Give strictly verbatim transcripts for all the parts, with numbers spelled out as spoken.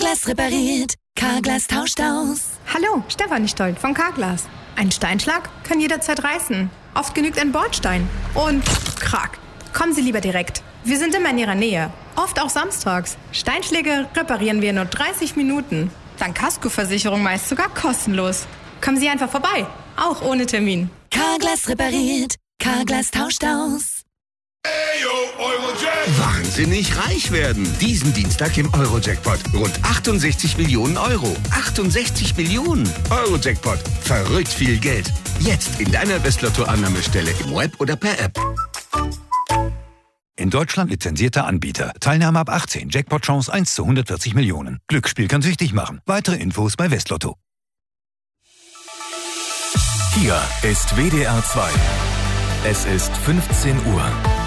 Carglass repariert, Carglass tauscht aus. Hallo, Stefanie Stoll von Carglass. Ein Steinschlag kann jederzeit reißen. Oft genügt ein Bordstein. Und krack. Kommen Sie lieber direkt. Wir sind immer in Ihrer Nähe. Oft auch samstags. Steinschläge reparieren wir in nur dreißig Minuten. Dank Kaskoversicherung meist sogar kostenlos. Kommen Sie einfach vorbei. Auch ohne Termin. Carglass repariert, Carglass tauscht aus. Wahnsinnig reich werden. Diesen Dienstag im Euro-Jackpot. Rund achtundsechzig Millionen Euro. achtundsechzig Millionen. Euro-Jackpot. Verrückt viel Geld. Jetzt in deiner Westlotto-Annahmestelle im Web oder per App. In Deutschland lizenzierter Anbieter. Teilnahme ab achtzehn. Jackpot-Chance eins zu hundertvierzig Millionen. Glücksspiel kann süchtig machen. Weitere Infos bei Westlotto. Hier ist W D R zwei. Es ist fünfzehn Uhr.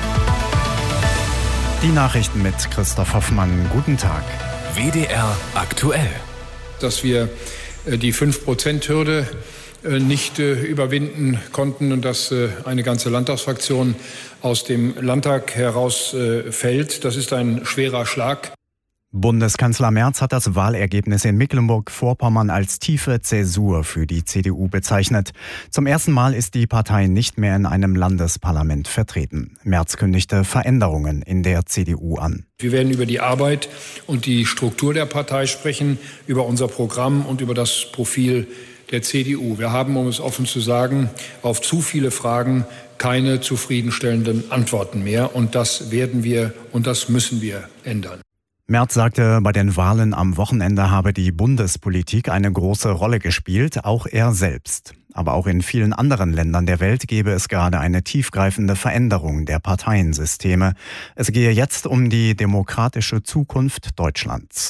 Die Nachrichten mit Christoph Hoffmann. Guten Tag. W D R aktuell. Dass wir die fünf Prozent Hürde nicht überwinden konnten und dass eine ganze Landtagsfraktion aus dem Landtag herausfällt, das ist ein schwerer Schlag. Bundeskanzler Merz hat das Wahlergebnis in Mecklenburg-Vorpommern als tiefe Zäsur für die C D U bezeichnet. Zum ersten Mal ist die Partei nicht mehr in einem Landesparlament vertreten. Merz kündigte Veränderungen in der C D U an. Wir werden über die Arbeit und die Struktur der Partei sprechen, über unser Programm und über das Profil der C D U. Wir haben, um es offen zu sagen, auf zu viele Fragen keine zufriedenstellenden Antworten mehr. Und das werden wir und das müssen wir ändern. Merz sagte, bei den Wahlen am Wochenende habe die Bundespolitik eine große Rolle gespielt, auch er selbst. Aber auch in vielen anderen Ländern der Welt gebe es gerade eine tiefgreifende Veränderung der Parteiensysteme. Es gehe jetzt um die demokratische Zukunft Deutschlands.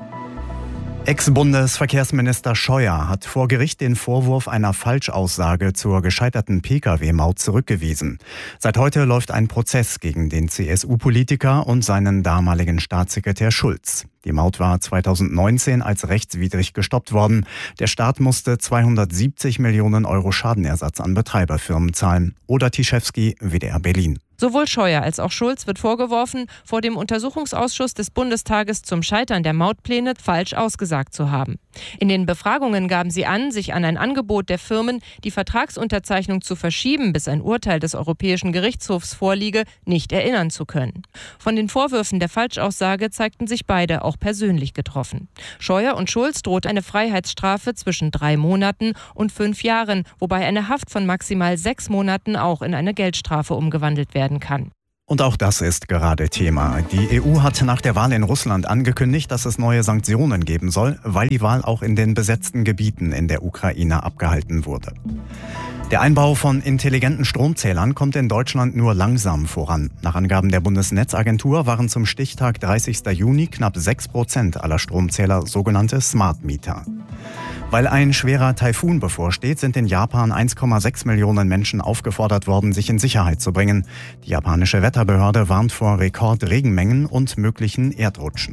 Ex-Bundesverkehrsminister Scheuer hat vor Gericht den Vorwurf einer Falschaussage zur gescheiterten Pkw-Maut zurückgewiesen. Seit heute läuft ein Prozess gegen den C S U-Politiker und seinen damaligen Staatssekretär Schulz. Die Maut war zweitausendneunzehn als rechtswidrig gestoppt worden. Der Staat musste zweihundertsiebzig Millionen Euro Schadenersatz an Betreiberfirmen zahlen. Oda Tischewski, W D R Berlin. Sowohl Scheuer als auch Schulz wird vorgeworfen, vor dem Untersuchungsausschuss des Bundestages zum Scheitern der Mautpläne falsch ausgesagt zu haben. In den Befragungen gaben sie an, sich an ein Angebot der Firmen, die Vertragsunterzeichnung zu verschieben, bis ein Urteil des Europäischen Gerichtshofs vorliege, nicht erinnern zu können. Von den Vorwürfen der Falschaussage zeigten sich beide auch persönlich getroffen. Scheuer und Schulz droht eine Freiheitsstrafe zwischen drei Monaten und fünf Jahren, wobei eine Haft von maximal sechs Monaten auch in eine Geldstrafe umgewandelt werden kann. Und auch das ist gerade Thema. Die E U hat nach der Wahl in Russland angekündigt, dass es neue Sanktionen geben soll, weil die Wahl auch in den besetzten Gebieten in der Ukraine abgehalten wurde. Der Einbau von intelligenten Stromzählern kommt in Deutschland nur langsam voran. Nach Angaben der Bundesnetzagentur waren zum Stichtag dreißigsten Juni knapp sechs Prozent aller Stromzähler sogenannte Smart Meter. Weil ein schwerer Taifun bevorsteht, sind in Japan eins Komma sechs Millionen Menschen aufgefordert worden, sich in Sicherheit zu bringen. Die japanische Wetterbehörde warnt vor Rekordregenmengen und möglichen Erdrutschen.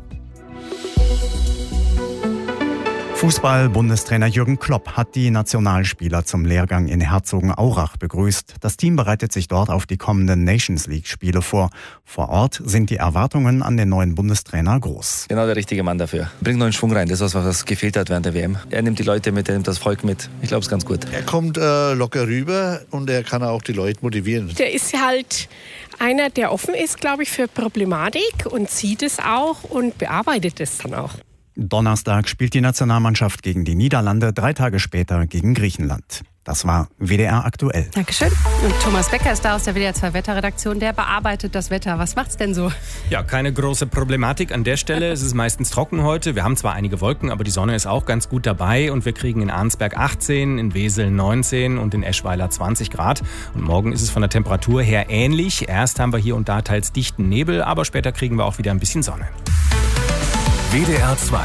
Fußball-Bundestrainer Jürgen Klopp hat die Nationalspieler zum Lehrgang in Herzogenaurach begrüßt. Das Team bereitet sich dort auf die kommenden Nations-League-Spiele vor. Vor Ort sind die Erwartungen an den neuen Bundestrainer groß. Genau der richtige Mann dafür. Bringt neuen Schwung rein, das ist was, was gefehlt hat während der W M. Er nimmt die Leute mit, er nimmt das Volk mit. Ich glaube, es ist ganz gut. Er kommt äh, locker rüber und er kann auch die Leute motivieren. Der ist halt einer, der offen ist, glaube ich, für Problematik und sieht es auch und bearbeitet es dann auch. Donnerstag spielt die Nationalmannschaft gegen die Niederlande, drei Tage später gegen Griechenland. Das war W D R aktuell. Dankeschön. Und Thomas Becker ist da aus der W D R zwei Wetterredaktion. Der bearbeitet das Wetter. Was macht's denn so? Ja, keine große Problematik an der Stelle. Es ist meistens trocken heute. Wir haben zwar einige Wolken, aber die Sonne ist auch ganz gut dabei. Und wir kriegen in Arnsberg achtzehn, in Wesel neunzehn und in Eschweiler zwanzig Grad. Und morgen ist es von der Temperatur her ähnlich. Erst haben wir hier und da teils dichten Nebel, aber später kriegen wir auch wieder ein bisschen Sonne. W D R zwei.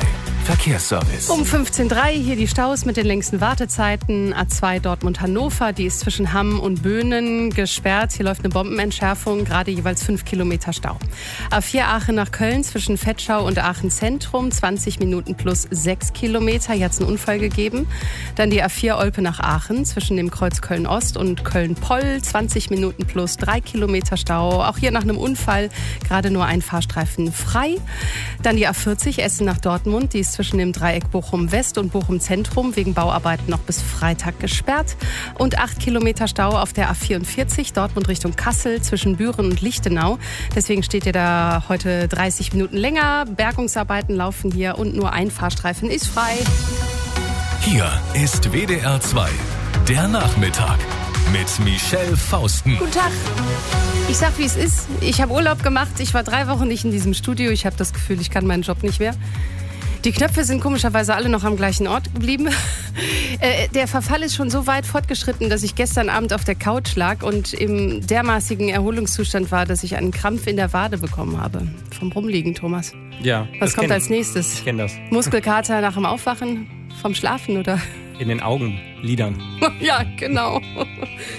Verkehrsservice. Um fünfzehn Uhr drei hier die Staus mit den längsten Wartezeiten. A zwei Dortmund-Hannover, die ist zwischen Hamm und Böhnen gesperrt. Hier läuft eine Bombenentschärfung, gerade jeweils fünf Kilometer Stau. A vier Aachen nach Köln zwischen Vetschau und Aachen Zentrum, zwanzig Minuten plus sechs Kilometer. Hier hat es einen Unfall gegeben. Dann die A vier Olpe nach Aachen zwischen dem Kreuz Köln-Ost und Köln-Poll, zwanzig Minuten plus drei Kilometer Stau. Auch hier nach einem Unfall gerade nur ein Fahrstreifen frei. Dann die A vierzig Essen nach Dortmund, die ist zwischen dem Dreieck Bochum-West und Bochum-Zentrum wegen Bauarbeiten noch bis Freitag gesperrt. Und acht Kilometer Stau auf der A vierundvierzig, Dortmund Richtung Kassel zwischen Büren und Lichtenau. Deswegen steht ihr da heute dreißig Minuten länger. Bergungsarbeiten laufen hier und nur ein Fahrstreifen ist frei. Hier ist W D R zwei, der Nachmittag mit Michelle Fausten. Guten Tag. Ich sag, wie es ist. Ich habe Urlaub gemacht. Ich war drei Wochen nicht in diesem Studio. Ich habe das Gefühl, ich kann meinen Job nicht mehr. Die Knöpfe sind komischerweise alle noch am gleichen Ort geblieben. äh, der Verfall ist schon so weit fortgeschritten, dass ich gestern Abend auf der Couch lag und im dermaßigen Erholungszustand war, dass ich einen Krampf in der Wade bekommen habe. Vom Rumliegen, Thomas. Ja. Was kommt als nächstes? Ich kenne das. Muskelkater nach dem Aufwachen? Vom Schlafen, oder? In den Augenlidern. Ja, genau.